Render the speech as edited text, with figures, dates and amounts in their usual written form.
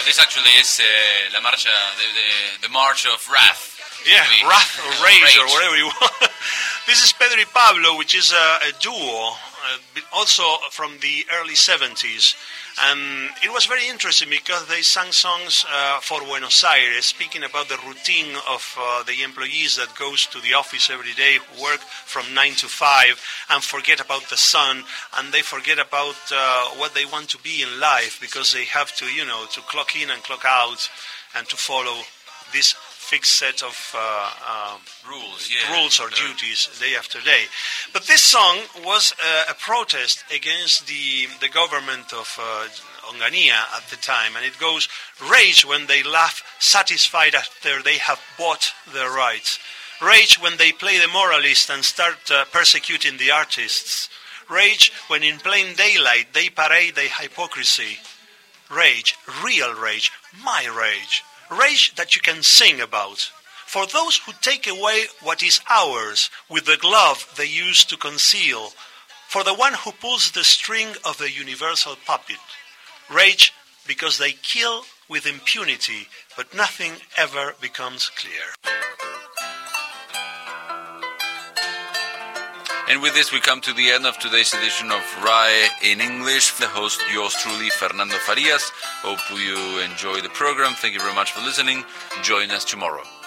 This actually is la marcha, the March of Wrath. Yeah, Wrath or Rage or whatever you want. This is Pedro y Pablo, which is a duo, also from the early 70s. And it was very interesting because they sang songs for Buenos Aires, speaking about the routine of the employees that goes to the office every day, work from 9 to 5, and forget about the sun, and they forget about what they want to be in life because they have to, to clock in and clock out and to follow this fixed set of rules or duties day after day. But this song was a protest against the government of Onganía at the time, and it goes, rage when they laugh satisfied after they have bought their rights. Rage when they play the moralist and start persecuting the artists. Rage when in plain daylight they parade their hypocrisy. Rage, real rage, my rage. Rage that you can sing about. For those who take away what is ours with the glove they use to conceal. For the one who pulls the string of the universal puppet. Rage because they kill with impunity, but nothing ever becomes clear. And with this, we come to the end of today's edition of RAE in English. The host, yours truly, Fernando Farias. Hope you enjoy the program. Thank you very much for listening. Join us tomorrow.